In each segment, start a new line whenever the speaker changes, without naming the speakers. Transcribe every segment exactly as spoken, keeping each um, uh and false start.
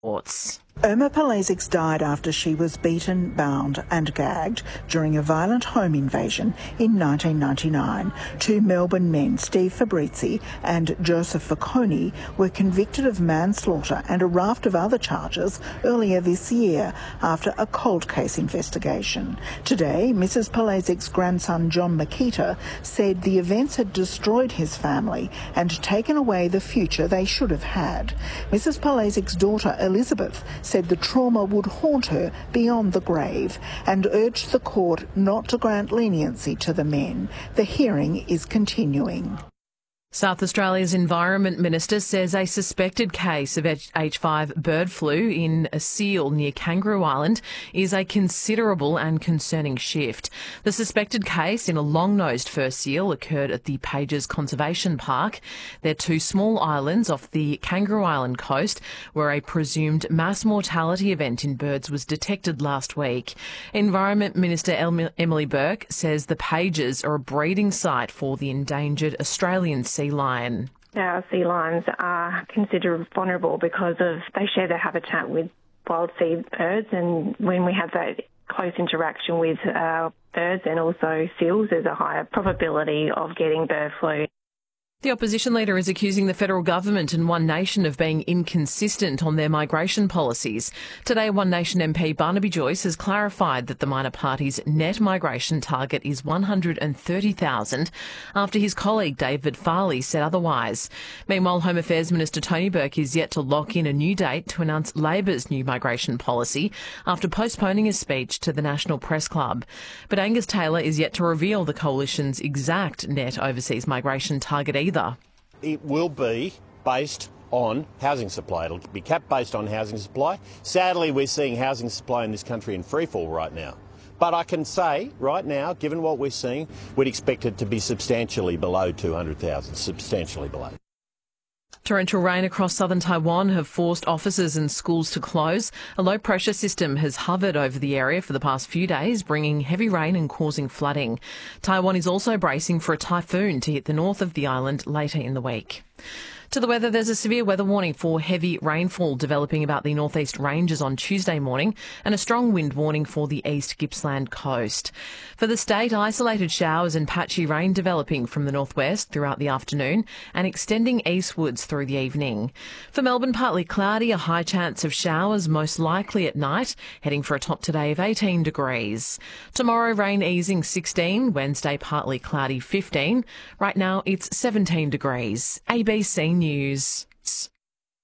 Sports.
Irma Palazix died after she was beaten, bound and gagged during a violent home invasion in nineteen ninety-nine. Two Melbourne men, Steve Fabrizi and Joseph Facconi, were convicted of manslaughter and a raft of other charges earlier this year after a cold case investigation. Today, Missus Palazix's grandson John Makita said the events had destroyed his family and taken away the future they should have had. Missus Palazix's daughter Elizabeth said the trauma would haunt her beyond the grave and urged the court not to grant leniency to the men. The hearing is continuing.
South Australia's Environment Minister says a suspected case of H five bird flu in a seal near Kangaroo Island is a considerable and concerning shift. The suspected case in a long-nosed fur seal occurred at the Pages Conservation Park. They're two small islands off the Kangaroo Island coast where a presumed mass mortality event in birds was detected last week. Environment Minister Emily Burke says the Pages are a breeding site for the endangered Australian sea lion.
Our sea lions are considered vulnerable because of they share their habitat with wild sea birds, and when we have that close interaction with uh, birds and also seals, there's a higher probability of getting bird flu.
The opposition leader is accusing the federal government and One Nation of being inconsistent on their migration policies. Today, One Nation M P Barnaby Joyce has clarified that the minor party's net migration target is one hundred thirty thousand after his colleague David Farley said otherwise. Meanwhile, Home Affairs Minister Tony Burke is yet to lock in a new date to announce Labor's new migration policy after postponing his speech to the National Press Club. But Angus Taylor is yet to reveal the coalition's exact net overseas migration target either.
It will be based on housing supply. It'll be capped based on housing supply. Sadly, we're seeing housing supply in this country in freefall right now. But I can say right now, given what we're seeing, we'd expect it to be substantially below two hundred thousand, substantially below.
Torrential rain across southern Taiwan have forced offices and schools to close. A low-pressure system has hovered over the area for the past few days, bringing heavy rain and causing flooding. Taiwan is also bracing for a typhoon to hit the north of the island later in the week. To the weather, there's a severe weather warning for heavy rainfall developing about the northeast ranges on Tuesday morning and a strong wind warning for the east Gippsland coast. For the state, isolated showers and patchy rain developing from the northwest throughout the afternoon and extending eastwards through the evening. For Melbourne, partly cloudy, a high chance of showers most likely at night, heading for a top today of eighteen degrees. Tomorrow, rain easing sixteen, Wednesday partly cloudy fifteen. Right now, it's seventeen degrees. A B C News. This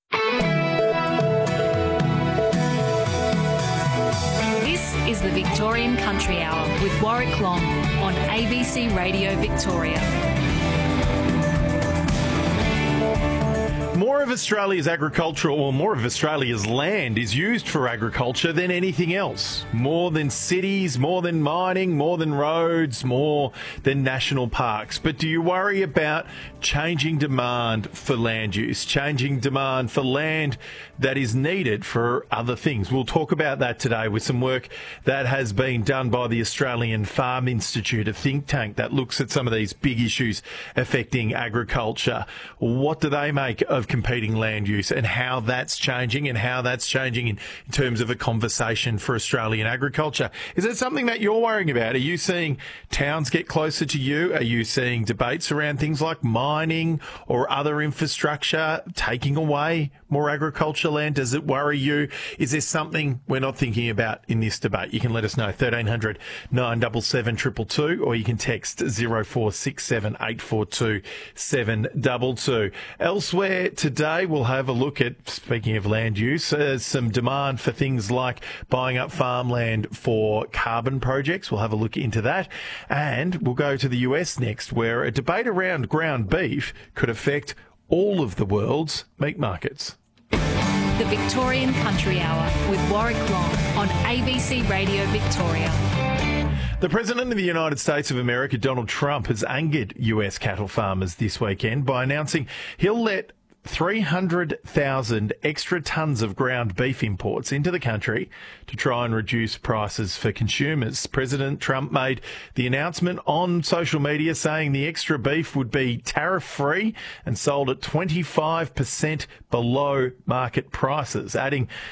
is the Victorian Country Hour with Warwick Long on A B C Radio Victoria.
More of Australia's agricultural, or more of Australia's land is used for agriculture than anything else. More than cities, more than mining, more than roads, more than national parks. But do you worry about changing demand for land use, changing demand for land that is needed for other things? We'll talk about that today with some work that has been done by the Australian Farm Institute, a think tank that looks at some of these big issues affecting agriculture. What do they make of competing land use and how that's changing and how that's changing in, in terms of a conversation for Australian agriculture? Is it something that you're worrying about? Are you seeing towns get closer to you? Are you seeing debates around things like mining or other infrastructure taking away more agriculture land? Does it worry you? Is there something we're not thinking about in this debate? You can let us know, thirteen hundred nine seven seven two two two, or you can text zero four six seven eight four two seven two two. Elsewhere today, we'll have a look at, speaking of land use, uh, some demand for things like buying up farmland for carbon projects. We'll have a look into that. And we'll go to the U S next, where a debate around ground beef could affect all of the world's meat markets.
The Victorian Country Hour with Warwick Long on A B C Radio Victoria.
The President of the United States of America, Donald Trump, has angered U S cattle farmers this weekend by announcing he'll let three hundred thousand extra tonnes of ground beef imports into the country to try and reduce prices for consumers. President Trump made the announcement on social media saying the extra beef would be tariff-free and sold at twenty-five percent below market prices, adding